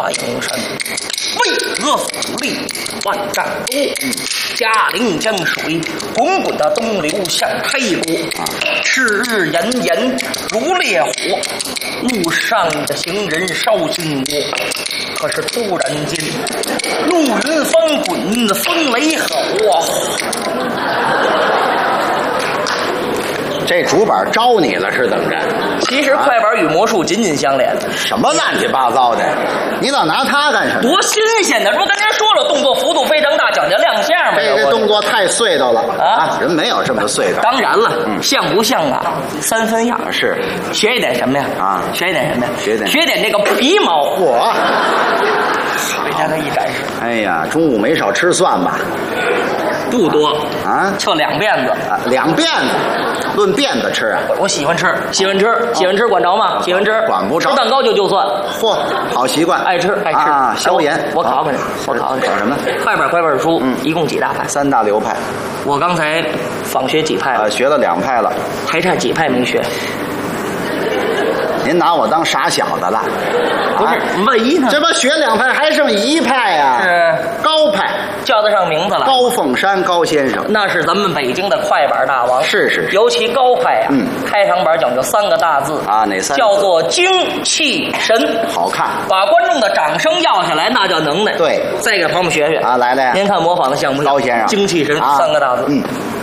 华阳山，巍峨耸立，万丈多，嘉陵江水滚滚的东流向开国，赤日炎炎如烈火，路上的行人烧心窝。可是突然间，怒云翻滚，风雷吼啊！ 这主板招你了是怎么着？ 其实快板与魔术紧紧相连， 什么乱七八糟的？你老拿它干什么？ 多新鲜的！这不跟您说了，动作幅度非常大，讲究亮相嘛。 这动作太碎叨了啊！ 人没有这么碎叨。 当然了，像不像啊？三分样。 是。 学一点什么呀？ 啊， 学一点什么呀？ 学点这个皮毛。 我回家他一展示。 哎呀，中午没少吃蒜吧？ 不多啊， 就2辫子啊，2辫子，论辫子吃啊！ 我喜欢吃，管着吗？喜欢吃， 管不着。 吃蛋糕就蒜。 嚯，好习惯， 爱吃啊，消炎。 我考考你， 考什么？ 快板书，一共几大派 ？3大流派。 我刚才仿学几派了？ 学了2派了， 还差几派没学？ 您拿我当傻小子了？ 不是，万一呢？ 这不学2派，还剩1派呀？ 是高派， 叫得上名字了。 高凤山高先生， 那是咱们北京的快板大王。 是。 尤其高派呀，开场板讲究3个大字啊，哪3个？ 叫做精气神， 好看， 把观众的掌声要下来，那叫能耐。 对， 再给朋友们学学啊，来， 您看模仿的像不像？ 高先生， 精气神3个大字。